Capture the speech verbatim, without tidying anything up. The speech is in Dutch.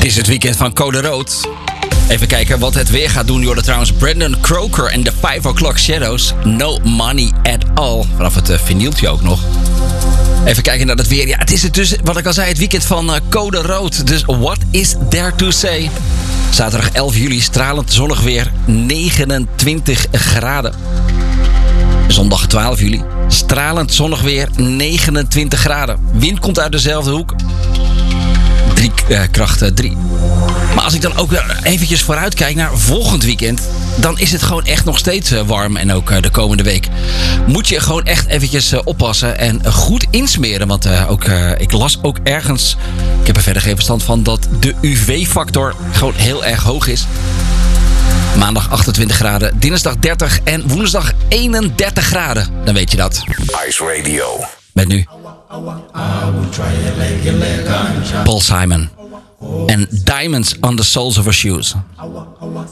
Het is het weekend van Code Rood. Even kijken wat het weer gaat doen. Je hoorde trouwens Brandon Croker en de five o'clock Shadows. No money at all. Vanaf het uh, vinyltje ook nog. Even kijken naar het weer. Ja, het is het dus, wat ik al zei, het weekend van uh, Code Rood. Dus what is there to say? Zaterdag elf juli, stralend zonnig weer, negenentwintig graden. Zondag twaalf juli, stralend zonnig weer, negenentwintig graden. Wind komt uit dezelfde hoek. Drie, uh, kracht drie. Maar als ik dan ook weer eventjes vooruit kijk naar volgend weekend, dan is het gewoon echt nog steeds uh, warm. En ook uh, de komende week moet je gewoon echt eventjes uh, oppassen en uh, goed insmeren. Want uh, ook, uh, ik las ook ergens, ik heb er verder geen verstand van, dat de U V-factor gewoon heel erg hoog is. Maandag achtentwintig graden, dinsdag dertig en woensdag eenendertig graden. Dan weet je dat. Ice Radio. Met nu Paul Simon en Diamonds on the Soles of Her Shoes.